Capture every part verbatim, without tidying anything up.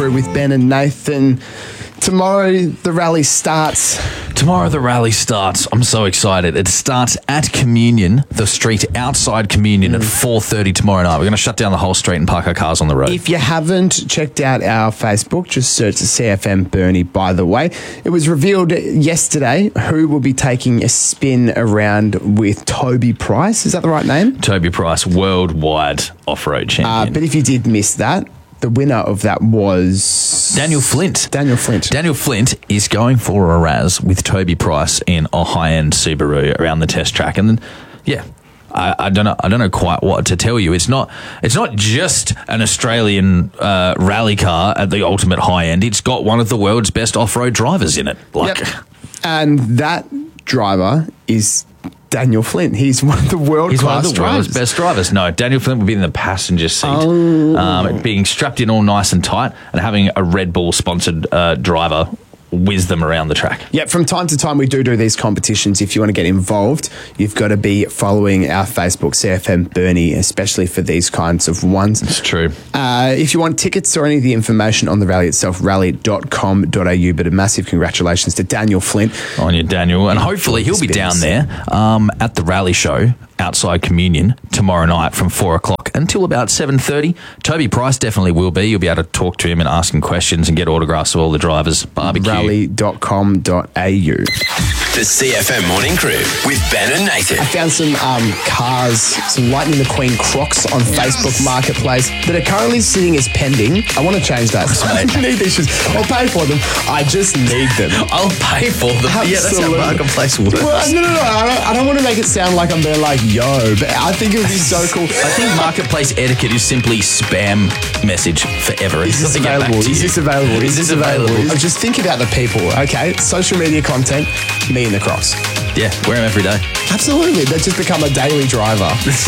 With Ben and Nathan. Tomorrow the rally starts. Tomorrow the rally starts. I'm so excited. It starts at Communion, the street outside Communion, mm. at four thirty tomorrow night. We're going to shut down the whole street and park our cars on the road. If you haven't checked out our Facebook, just search C F M Burnie, by the way. It was revealed yesterday who will be taking a spin around with Toby Price. Is that the right name? Toby Price, worldwide off-road champion. Uh, but if you did miss that, the winner of that was... Daniel Flint. Daniel Flint. Daniel Flint is going for a Raz with Toby Price in a high-end Subaru around the test track. And then, yeah, I, I don't know I don't know quite what to tell you. It's not it's not just an Australian uh, rally car at the ultimate high-end. It's got one of the world's best off-road drivers in it. Like, yep. And that driver is... Daniel Flint. He's one of the world He's class one of the drivers. world's best drivers. No, Daniel Flint will be in the passenger seat, oh. um, being strapped in all nice and tight and having a Red Bull sponsored uh, driver whiz them around the track. Yeah, from time to time we do do these competitions. If you want to get involved, you've got to be following our Facebook, C F M Burnie, especially for these kinds of ones. It's true. Uh, if you want tickets or any of the information on the rally itself, rally dot com dot a u. But a massive congratulations to Daniel Flint. On you, Daniel. And hopefully he'll be down there um, at the rally show outside Communion tomorrow night from four o'clock until about seven thirty. Toby Price definitely will be. You'll be able to talk to him and ask him questions and get autographs of all the drivers. Barbecue. rally dot com dot a u. The C F M Morning Crew with Ben and Nathan. I found some um, cars, some Lightning McQueen Crocs on Facebook Marketplace that are currently sitting as pending. I want to change that. I need these shoes. I'll pay for them. I just need them. I'll pay for them. Absolutely. Yeah, that's how Marketplace works. Well, no, no, no. I don't, I don't want to make it sound like I'm being like, yo, but I think it would be so cool. I think Marketplace etiquette is simply spam message forever. Is this available? Is this available? Is this available? Just think about the people, okay? Social media content, me and the Crocs. Yeah, wear them every day. Absolutely. They've just become a daily driver.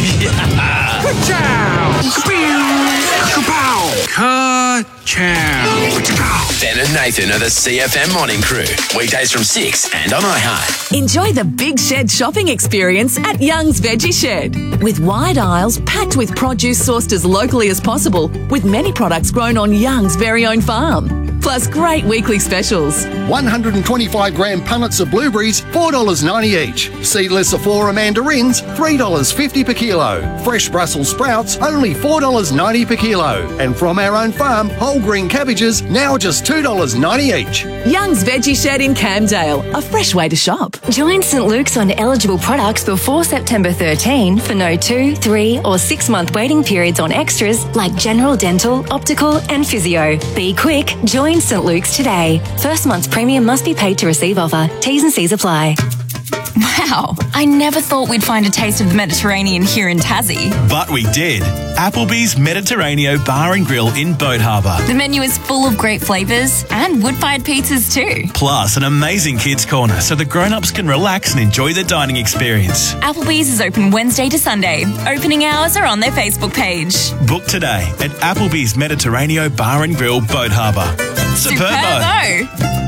Ben and Nathan are the C F M Morning Crew. Weekdays from six and on iHeart. Enjoy the Big Shed shopping experience at Young's Veggie Shed. With wide aisles packed with produce sourced as locally as possible, with many products grown on Young's very own farm. Plus great weekly specials. one hundred twenty-five gram punnets of blueberries, four dollars ninety each. Seedless Sephora mandarins, three dollars fifty per kilo. Fresh Brussels sprouts, only four dollars ninety per kilo. And from our own farm, whole green cabbages, now just two dollars ninety each. Young's Veggie Shed in Camdale, a fresh way to shop. Join St Luke's on eligible products before September thirteenth for no two, three or six month waiting periods on extras like general dental, optical and physio. Be quick, join St Luke's today. First month's premium must be paid to receive offer. T's and C's apply. Wow, I never thought we'd find a taste of the Mediterranean here in Tassie. But we did. Applebee's Mediterraneo Bar and Grill in Boat Harbour. The menu is full of great flavours and wood-fired pizzas too. Plus an amazing kids corner so the grown-ups can relax and enjoy the dining experience. Applebee's is open Wednesday to Sunday. Opening hours are on their Facebook page. Book today at Applebee's Mediterraneo Bar and Grill, Boat Harbour. Superbo!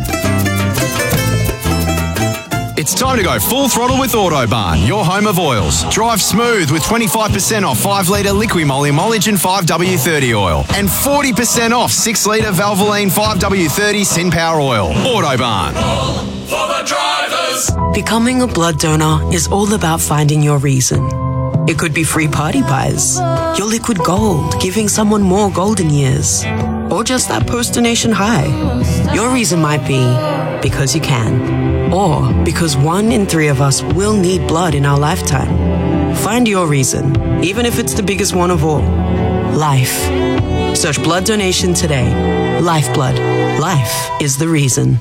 It's time to go full throttle with Autobarn, your home of oils. Drive smooth with twenty-five percent off five litre Liqui-Moly Emulsion five W thirty oil and forty percent off six litre Valvoline five W thirty Sin Power oil. Autobarn. For the drivers. Becoming a blood donor is all about finding your reason. It could be free party pies, your liquid gold, giving someone more golden years, or just that post-donation high. Your reason might be because you can, or because one in three of us will need blood in our lifetime. Find your reason, even if it's the biggest one of all. Life. Search blood donation today. Lifeblood. Life is the reason.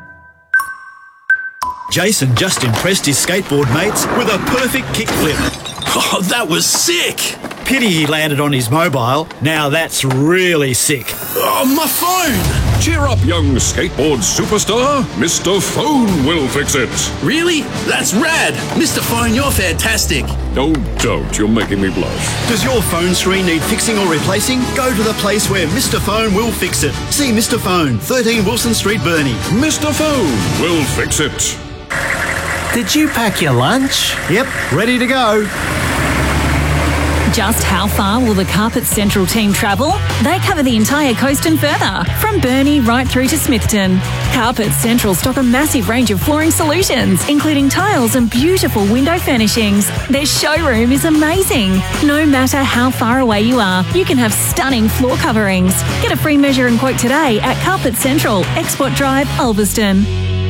Jason just impressed his skateboard mates with a perfect kickflip. Oh, that was sick! Pity he landed on his mobile. Now that's really sick. Oh, my phone! Cheer up, young skateboard superstar. Mister Phone will fix it. Really? That's rad! Mister Phone, you're fantastic. No, don't. You're making me blush. Does your phone screen need fixing or replacing? Go to the place where Mister Phone will fix it. See Mister Phone, thirteen Wilson Street, Burnie. Mister Phone will fix it. Did you pack your lunch? Yep, ready to go. Just how far will the Carpet Central team travel? They cover the entire coast and further, from Burnie right through to Smithton. Carpet Central stock a massive range of flooring solutions, including tiles and beautiful window furnishings. Their showroom is amazing. No matter how far away you are, you can have stunning floor coverings. Get a free measure and quote today at Carpet Central, Export Drive, Ulverston.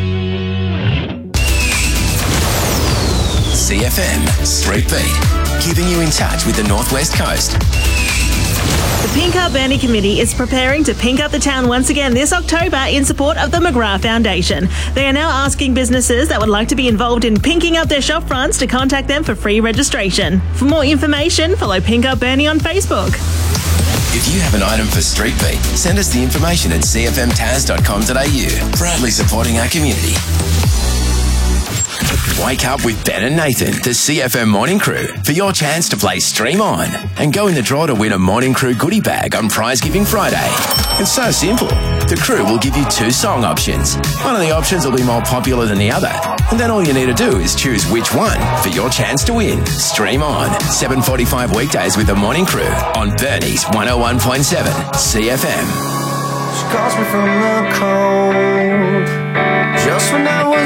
C F M Street Beat, keeping you in touch with the Northwest Coast. The Pink Up Burnie Committee is preparing to pink up the town once again this October in support of the McGrath Foundation. They are now asking businesses that would like to be involved in pinking up their shop fronts to contact them for free registration. For more information, follow Pink Up Burnie on Facebook. If you have an item for Street Beat, send us the information at c f m taz dot com dot a u. Proudly supporting our community. Wake up with Ben and Nathan, the C F M Morning Crew, for your chance to play Stream On and go in the draw to win a Morning Crew goodie bag on Prize Giving Friday. It's so simple. The crew will give you two song options. One of the options will be more popular than the other, and then all you need to do is choose which one for your chance to win. Stream On, seven forty-five weekdays with the Morning Crew on Burnie's one oh one point seven C F M. She calls me from the cold, just when I was